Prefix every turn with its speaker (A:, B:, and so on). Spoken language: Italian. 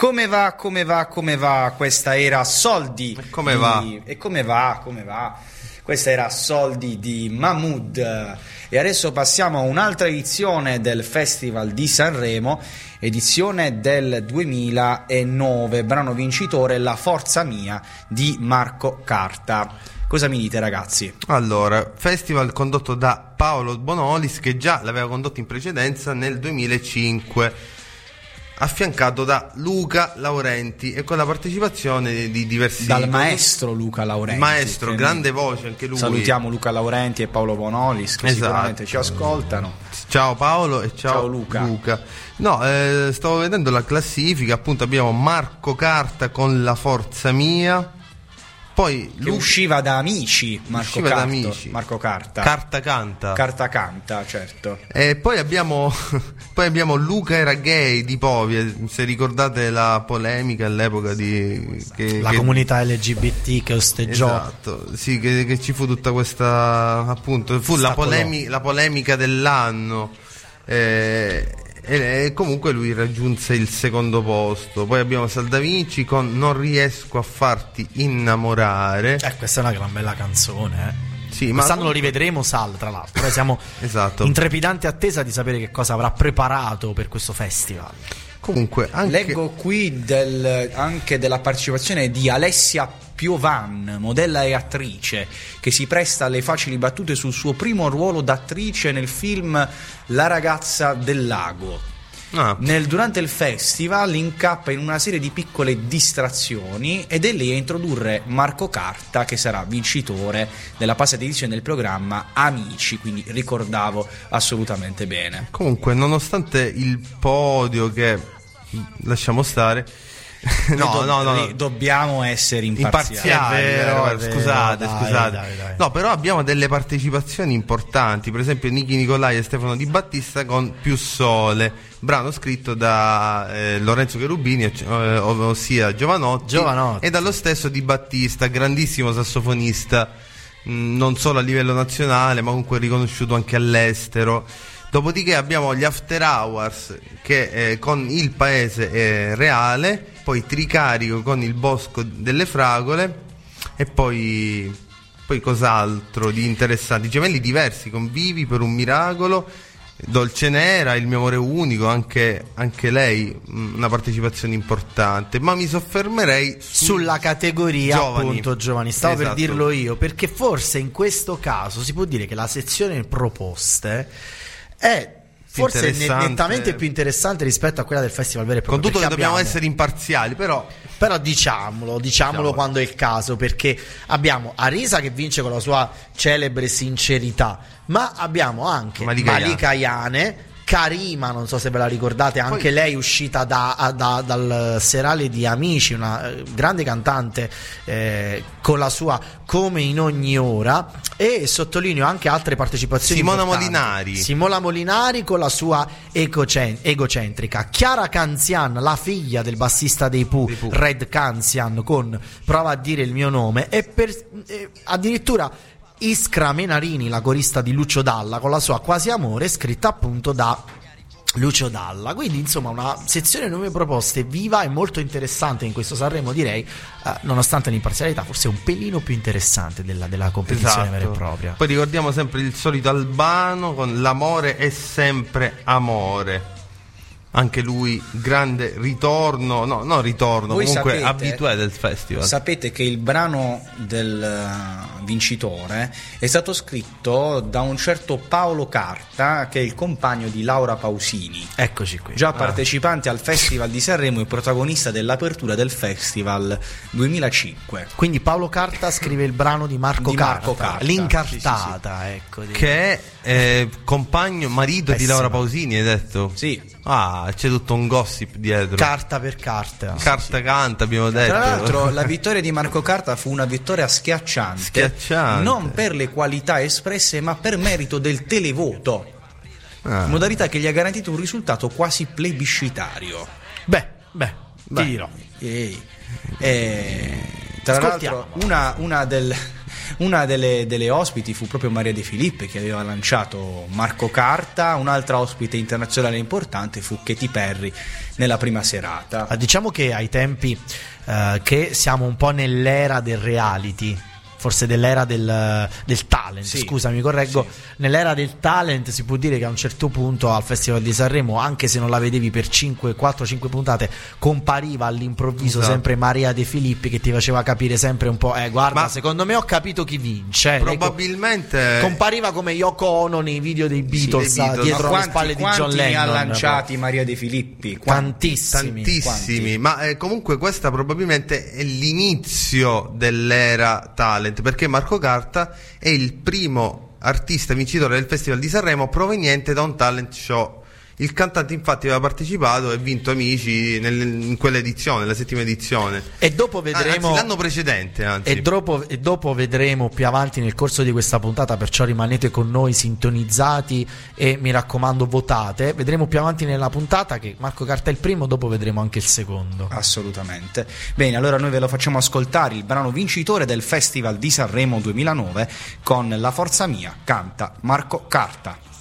A: Come va? Questa era Soldi.
B: Come va?
A: Questa era Soldi di Mahmood. E adesso passiamo a un'altra edizione del Festival di Sanremo, edizione del 2009, brano vincitore La Forza Mia di Marco Carta. Cosa mi dite, ragazzi?
B: Allora, festival condotto da Paolo Bonolis, che già l'aveva condotto in precedenza nel 2005, affiancato da Luca Laurenti e con la partecipazione di diversi
A: maestro Luca Laurenti,
B: maestro, grande voce anche lui.
A: Salutiamo Luca Laurenti e Paolo Bonolis che sicuramente ci ascoltano.
B: Ciao Paolo e ciao Luca. No, stavo vedendo la classifica, appunto abbiamo Marco Carta con La Forza Mia, poi
A: che usciva da Amici, Marco Carta.
B: Carta canta,
A: certo.
B: E poi abbiamo Luca era gay di Povia, se ricordate la polemica all'epoca
C: la comunità LGBT che osteggiò.
B: Esatto, sì, che ci fu tutta questa, appunto, fu la polemica dell'anno. E comunque lui raggiunse il secondo posto. Poi abbiamo Saldavinci con Non riesco a farti innamorare.
C: Questa è una gran bella canzone,
B: Sì,
C: quest'anno lo rivedremo, tra l'altro. Noi siamo
B: esatto,
C: in trepidante attesa di sapere che cosa avrà preparato per questo festival.
B: Comunque
A: leggo qui anche della partecipazione di Alessia Piovan, modella e attrice, che si presta alle facili battute sul suo primo ruolo d'attrice nel film La ragazza del lago. Durante il festival incappa in una serie di piccole distrazioni ed è lì a introdurre Marco Carta, che sarà vincitore della passata edizione del programma Amici, quindi ricordavo assolutamente bene.
B: Comunque, nonostante il podio, che lasciamo stare, no,
A: dobbiamo essere imparziali.
B: Scusate.
C: Dai.
B: No, però abbiamo delle partecipazioni importanti, per esempio Nichi Nicolai e Stefano Di Battista con Più Sole, brano scritto da Lorenzo Cherubini, ossia Giovanotti, e dallo stesso Di Battista, grandissimo sassofonista, non solo a livello nazionale ma comunque riconosciuto anche all'estero. Dopodiché abbiamo gli After Hours che con Il Paese Reale, poi Tricarico con Il Bosco delle Fragole e poi cos'altro di interessante? Gemelli Diversi con Vivi per un miracolo, Dolce Nera, Il mio amore unico, anche lei una partecipazione importante, ma mi soffermerei
C: sulla categoria appunto giovani. Stavo per dirlo io, perché forse in questo caso si può dire che la sezione proposte è forse nettamente più interessante rispetto a quella del festival vero e proprio.
B: Con tutto che dobbiamo essere imparziali, però
C: diciamolo quando è il caso, perché abbiamo Arisa che vince con la sua celebre sincerità, ma abbiamo anche Malika Ayane, Karima, non so se ve la ricordate, anche lei uscita dal serale di Amici, una grande cantante con la sua Come in ogni ora, e sottolineo anche altre partecipazioni
B: Simona
C: Molinari con la sua egocentrica, Chiara Canzian, la figlia del bassista dei Pooh, Red Canzian, con Prova a dire il mio nome, e addirittura Iskra Menarini, la corista di Lucio Dalla, con la sua Quasi amore, scritta appunto da Lucio Dalla. Quindi insomma una sezione nuove proposte viva e molto interessante in questo Sanremo, direi, nonostante l'imparzialità forse un pelino più interessante della competizione vera e propria.
B: Poi ricordiamo sempre il solito Albano con L'amore è sempre amore, anche lui grande ritorno,
A: Voi
B: comunque
A: sapete,
B: abitué del festival.
A: Sapete che il brano del vincitore è stato scritto da un certo Paolo Carta, che è il compagno di Laura Pausini.
C: Eccoci qui.
A: Già partecipante al Festival di Sanremo e protagonista dell'apertura del Festival 2005.
C: Quindi Paolo Carta scrive il brano di Marco Carta. L'incartata,
A: sì.
C: Ecco,
B: che è compagno, marito di Laura Pausini, hai detto?
A: Sì.
B: C'è tutto un gossip dietro.
C: Carta per carta.
B: Carta canta, abbiamo detto.
A: Tra l'altro la vittoria di Marco Carta fu una vittoria schiacciante. Non per le qualità espresse, ma per merito del televoto. Modalità che gli ha garantito un risultato quasi plebiscitario.
C: Beh, ti dirò.
A: Tra l'altro una Una delle ospiti fu proprio Maria De Filippi, che aveva lanciato Marco Carta. Un'altra ospite internazionale importante fu Katy Perry nella prima serata.
C: Diciamo che ai tempi che siamo un po' nell'era del reality, forse dell'era del talent,
A: sì,
C: scusami, correggo,
A: sì.
C: Nell'era del talent si può dire che a un certo punto al Festival di Sanremo, anche se non la vedevi per 4-5 puntate, compariva all'improvviso sempre Maria De Filippi, che ti faceva capire sempre un po', guarda, secondo me ho capito chi vince.
B: Probabilmente
C: compariva come Yoko Ono nei video dei Beatles, dietro le spalle di John Lennon.
A: Ne ha lanciati Maria De Filippi?
C: Tantissimi.
B: Ma comunque questa probabilmente è l'inizio dell'era talent, perché Marco Carta è il primo artista vincitore del Festival di Sanremo proveniente da un talent show. Il cantante infatti aveva partecipato e vinto Amici in quell'edizione, la settima edizione.
C: E dopo vedremo
B: l'anno precedente,
C: E dopo vedremo più avanti nel corso di questa puntata, perciò rimanete con noi sintonizzati e mi raccomando votate. Vedremo più avanti nella puntata che Marco Carta è il primo, dopo vedremo anche il secondo.
A: Assolutamente. Bene, allora noi ve lo facciamo ascoltare, il brano vincitore del Festival di Sanremo 2009 con La Forza Mia, canta Marco Carta.